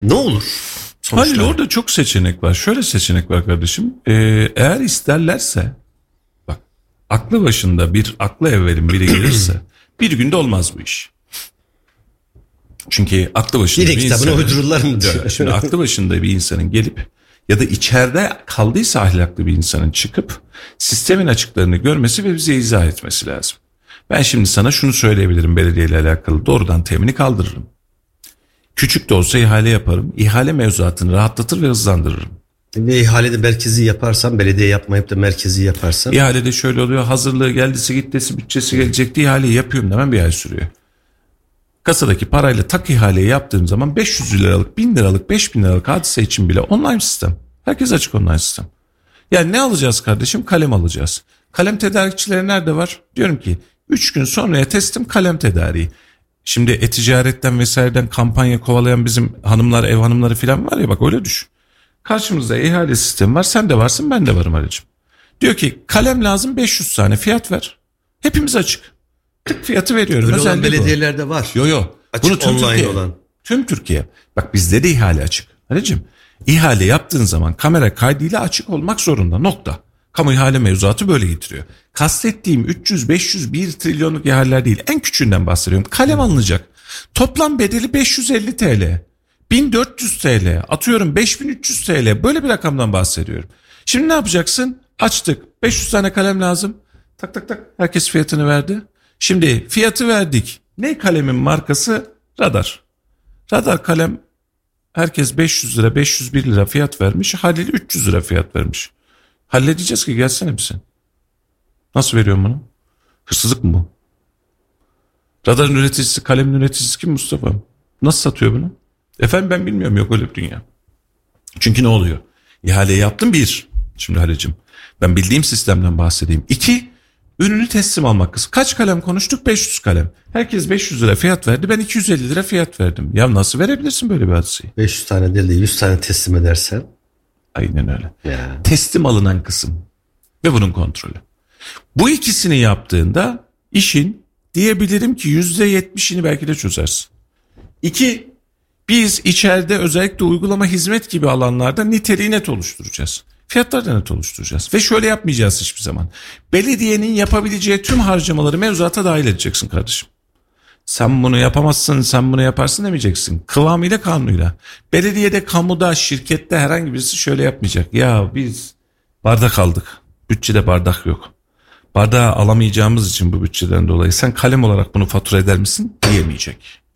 Ne olur? Hayır, orada çok seçenek var. Şöyle seçenek var kardeşim. Eğer isterlerse, bak, aklı başında bir aklı evvelin biri gelirse bir günde olmaz bu iş. Çünkü aklı başında bir kitabını insanın, uydururlar mı diyor. Şimdi aklı başında bir insanın gelip ya da içeride kaldıysa ahlaklı bir insanın çıkıp sistemin açıklarını görmesi ve bize izah etmesi lazım. Ben şimdi sana şunu söyleyebilirim, belediyeyle alakalı doğrudan temini kaldırırım. Küçük de olsa ihale yaparım. İhale mevzuatını rahatlatır ve hızlandırırım. Ve ihalede merkezi yaparsan, belediye yapmayıp da merkezi yaparsan. İhalede şöyle oluyor: hazırlığı geldisi gittisi bütçesi gelecekti, ihaleyi yapıyorum hemen bir ay sürüyor. Kasadaki parayla tak ihaleyi yaptığım zaman 500 liralık, 1000 liralık, 5000 liralık hadise için bile online sistem. Herkes açık online sistem. Yani ne alacağız kardeşim? Kalem alacağız. Kalem tedarikçileri nerede var? Diyorum ki 3 gün sonraya teslim kalem tedariği. Şimdi e-ticaretten vesaireden kampanya kovalayan bizim hanımlar, ev hanımları falan var ya, bak öyle düşün. Karşımızda ihale sistemi var, sen de varsın, ben de varım Halicim. Diyor ki kalem lazım 500 tane, fiyat ver. Hepimiz açık. Tık fiyatı veriyorum. Öyle olan özelliği belediyelerde var. Yo. Açık Bunu tüm online Türkiye, olan. Tüm Türkiye. Bak bizde de ihale açık. Halicim, ihale yaptığın zaman kamera kaydıyla açık olmak zorunda. Nokta. Kamu ihale mevzuatı böyle getiriyor. Kastettiğim 300, 500, 1 trilyonluk ihaleler değil. En küçüğünden bahsediyorum. Kalem alınacak. Toplam bedeli 550 TL. 1400 TL. Atıyorum 5300 TL. Böyle bir rakamdan bahsediyorum. Şimdi ne yapacaksın? Açtık. 500 tane kalem lazım. Tak tak tak. Herkes fiyatını verdi. Şimdi fiyatı verdik. Ne kalemin markası? Radar. Radar kalem, herkes 500 lira, 501 lira fiyat vermiş. Halil 300 lira fiyat vermiş. Halledeceğiz ki, gelsene bir sen. Nasıl veriyorum bunu? Hırsızlık mı bu? Radarın üreticisi, kalemin üreticisi kim Mustafa? Nasıl satıyor bunu? Efendim ben bilmiyorum, yok öyle bir dünya. Çünkü ne oluyor? İhaleyi yaptım bir. Şimdi Halicim, ben bildiğim sistemden bahsedeyim. 2, ürünü teslim almak kısmı. Kaç kalem konuştuk? 500 kalem. Herkes 500 lira fiyat verdi. Ben 250 lira fiyat verdim. Ya nasıl verebilirsin böyle bir hadiseyi? 500 tane değil de 100 tane teslim edersen. Aynen öyle. Ya. Teslim alınan kısım ve bunun kontrolü. Bu ikisini yaptığında işin diyebilirim ki %70'ini belki de çözersin. 2, biz içeride özellikle uygulama hizmet gibi alanlarda niteliği net oluşturacağız. Fiyatları da net oluşturacağız. Ve şöyle yapmayacağız hiçbir zaman. Belediyenin yapabileceği tüm harcamaları mevzuata dahil edeceksin kardeşim. Sen bunu yapamazsın, sen bunu yaparsın demeyeceksin. Kıvamıyla, kanunuyla. Belediyede, kamuda, şirkette herhangi birisi şöyle yapmayacak. Ya biz bardak aldık. Bütçede bardak yok. Bardağı alamayacağımız için bu bütçeden dolayı sen kalem olarak bunu fatura eder misin? Diyemeyecek.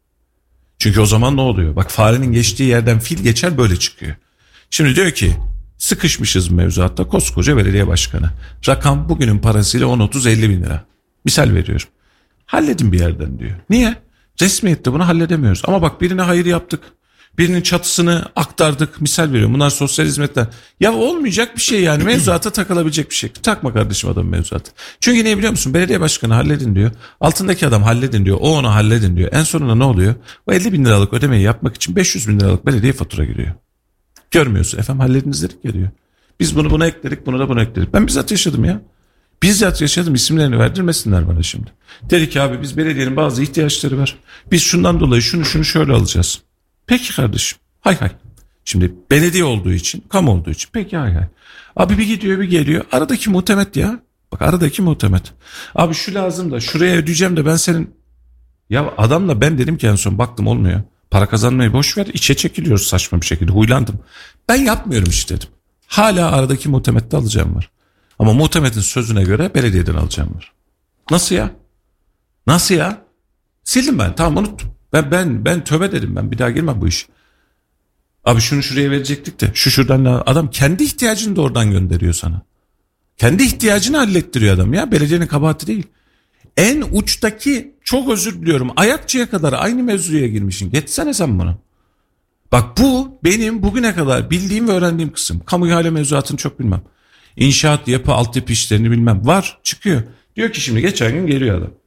Çünkü o zaman ne oluyor? Bak, farenin geçtiği yerden fil geçer, böyle çıkıyor. Şimdi diyor ki sıkışmışız mevzuatta, koskoca belediye başkanı. Rakam bugünün parasıyla 10-30-50 bin lira. Misal veriyorum. Halledin bir yerden diyor. Niye? Resmiyette bunu halledemiyoruz. Ama bak, birine hayır yaptık. Birinin çatısını aktardık. Misal veriyorum. Bunlar sosyal hizmetler. Ya olmayacak bir şey yani. Mevzuata takılabilecek bir şey. Takma kardeşim adam mevzuata. Çünkü ne biliyor musun? Belediye başkanı halledin diyor. Altındaki adam halledin diyor. O onu halledin diyor. En sonunda ne oluyor? O 50 bin liralık ödemeyi yapmak için 500 bin liralık belediye fatura giriyor. Görmüyorsun. Efendim hallediniz dedik ya diyor. Biz bunu buna ekledik, bunu da buna ekledik. Ben bizzat yaşadım ya. Bizzat yaşadım, isimlerini verdirmesinler bana şimdi. Dedi ki abi biz belediyenin bazı ihtiyaçları var. Biz şundan dolayı şunu şöyle alacağız. Peki kardeşim. Hay. Şimdi belediye olduğu için, kamu olduğu için peki hay. Abi bir gidiyor bir geliyor. Aradaki muhtemet ya. Bak, aradaki muhtemet. Abi şu lazım da şuraya ödeyeceğim de ben senin. Ya adamla ben dedim ki en son baktım olmuyor. Para kazanmayı boş ver, içe çekiliyoruz saçma bir şekilde, huylandım. Ben yapmıyorum işte dedim. Hala aradaki muhtemette alacağım var. Ama muhtemetin sözüne göre belediyeden alacağım var. Nasıl ya? Nasıl ya? Sildim ben, tamam unuttum. Ben tövbe dedim, ben bir daha girmem bu iş. Abi şunu şuraya verecektik de şuradan, adam kendi ihtiyacını da oradan gönderiyor sana. Kendi ihtiyacını hallettiriyor adam ya, belediyenin kabahati değil. En uçtaki, çok özür diliyorum, ayakçıya kadar aynı mevzuya girmişsin. Geçsene sen bunu. Bak bu benim bugüne kadar bildiğim ve öğrendiğim kısım. Kamu ihale mevzuatını çok bilmem. İnşaat, yapı, altyapı işlerini bilmem. Var, çıkıyor. Diyor ki şimdi geçen gün geliyor adam.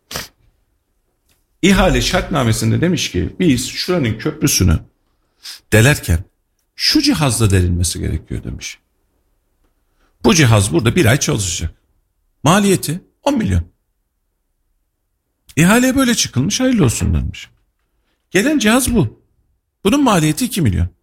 İhale şartnamesinde demiş ki biz şuranın köprüsünü delerken şu cihazla delinmesi gerekiyor demiş. Bu cihaz burada bir ay çalışacak. Maliyeti 10 milyon. İhaleye böyle çıkılmış, hayırlı olsun demiş. Gelen cihaz bu. Bunun maliyeti 2 milyon.